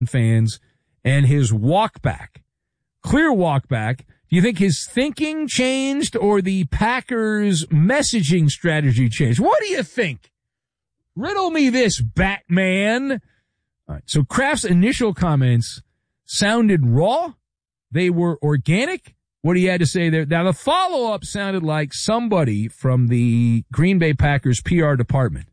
fans and his walk back, clear walk back. Do you think his thinking changed or the Packers' messaging strategy changed? What do you think? Riddle me this, Batman. All right, so Kraft's initial comments sounded raw. They were organic. What he had to say there. Now, the follow-up sounded like somebody from the Green Bay Packers PR department.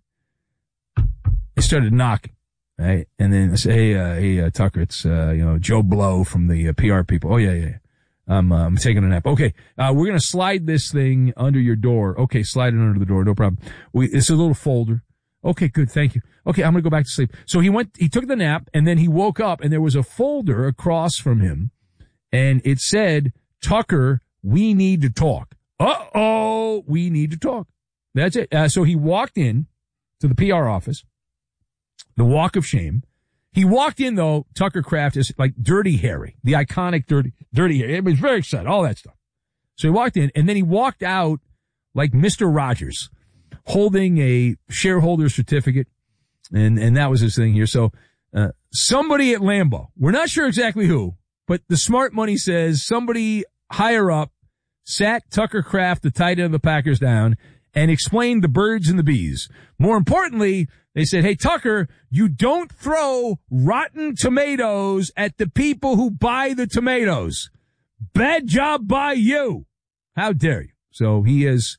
They started knocking, right? And then say, hey, Tucker, it's, Joe Blow from the PR people. Oh, yeah. I'm taking a nap. Okay. We're going to slide this thing under your door. Okay. Slide it under the door. No problem. It's a little folder. Okay. Good. Thank you. Okay. I'm going to go back to sleep. So he took the nap and then he woke up and there was a folder across from him and it said, Tucker, we need to talk. Uh-oh. We need to talk. That's it. So he walked in to the PR office, the walk of shame. He walked in, though, Tucker Kraft is like Dirty Harry, the iconic Dirty Harry. He was very excited, all that stuff. So he walked in, and then he walked out like Mr. Rogers, holding a shareholder certificate, and that was his thing here. So somebody at Lambeau, we're not sure exactly who, but the smart money says somebody higher up sat Tucker Kraft, the tight end of the Packers, down and explained the birds and the bees. More importantly, they said, hey, Tucker, you don't throw rotten tomatoes at the people who buy the tomatoes. Bad job by you. How dare you? So he has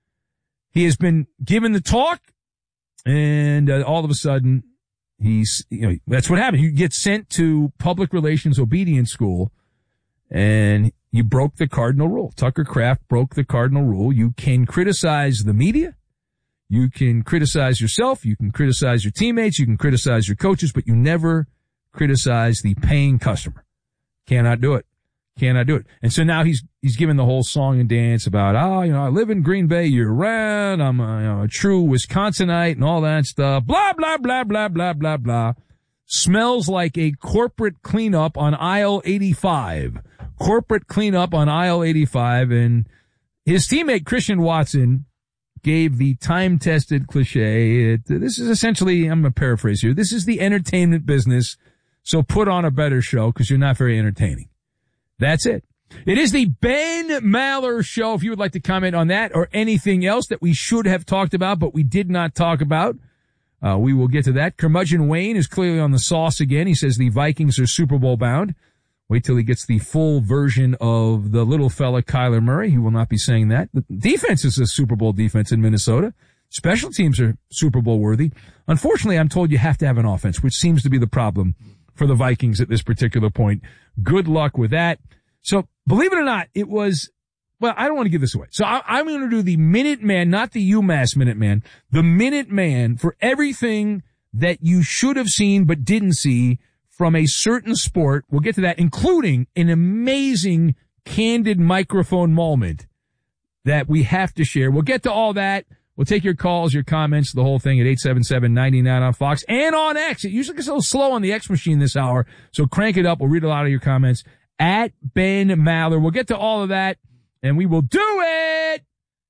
been given the talk, and all of a sudden, that's what happened. You get sent to public relations obedience school, and you broke the cardinal rule. Tucker Kraft broke the cardinal rule. You can criticize the media. You can criticize yourself. You can criticize your teammates. You can criticize your coaches, but you never criticize the paying customer. Cannot do it. And so now he's given the whole song and dance about, I live in Green Bay year round. I'm a true Wisconsinite and all that stuff. Blah, blah, blah, blah, blah, blah, blah. Smells like a corporate cleanup on aisle 85. Corporate cleanup on aisle 85. And his teammate Christian Watson gave the time-tested cliche. This is essentially, I'm going to paraphrase here, this is the entertainment business, so put on a better show because you're not very entertaining. That's it. It is the Ben Maller Show. If you would like to comment on that or anything else that we should have talked about but we did not talk about, we will get to that. Curmudgeon Wayne is clearly on the sauce again. He says the Vikings are Super Bowl bound. Wait till he gets the full version of the little fella Kyler Murray. He will not be saying that. The defense is a Super Bowl defense in Minnesota. Special teams are Super Bowl worthy. Unfortunately, I'm told you have to have an offense, which seems to be the problem for the Vikings at this particular point. Good luck with that. So, believe it or not, it was, well, I don't want to give this away. So I'm going to do the Minuteman, not the UMass Minuteman, the Minuteman for everything that you should have seen but didn't see from a certain sport. We'll get to that, including an amazing candid microphone moment that we have to share. We'll get to all that. We'll take your calls, your comments, the whole thing at 877-99 on Fox and on X. It usually gets a little slow on the X machine this hour, so crank it up. We'll read a lot of your comments at Ben Maller. We'll get to all of that, and we will do it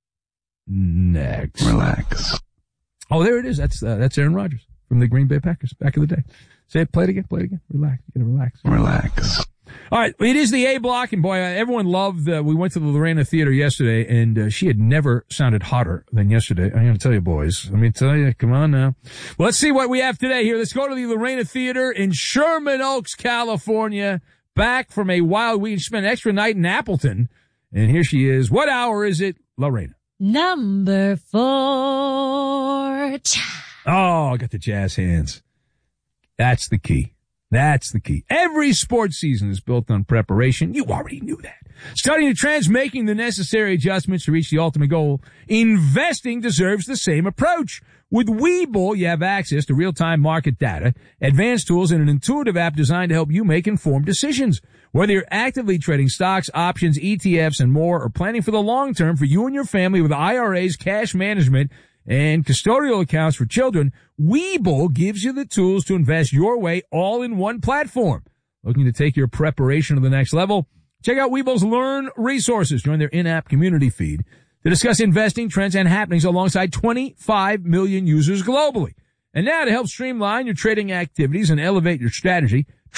next. Relax. Oh, there it is. That's Aaron Rodgers from the Green Bay Packers back in the day. Say it, play it again. Relax. You gotta relax. Relax. All right. It is the A block, and boy, everyone loved, we went to the Lorena Theater yesterday, and she had never sounded hotter than yesterday. I'm going to tell you, boys. Let me tell you. Come on now. Well, let's see what we have today here. Let's go to the Lorena Theater in Sherman Oaks, California. Back from a wild week. She spent an extra night in Appleton, and here she is. What hour is it, Lorena? Number 4. Oh, I got the jazz hands. That's the key. Every sports season is built on preparation. You already knew that. Studying the trends, making the necessary adjustments to reach the ultimate goal. Investing deserves the same approach. With Webull, you have access to real-time market data, advanced tools, and an intuitive app designed to help you make informed decisions. Whether you're actively trading stocks, options, ETFs, and more, or planning for the long term for you and your family with IRAs, cash management, and custodial accounts for children, Webull gives you the tools to invest your way all in one platform. Looking to take your preparation to the next level? Check out Webull's Learn resources. Join their in-app community feed to discuss investing trends and happenings alongside 25 million users globally. And now to help streamline your trading activities and elevate your strategy,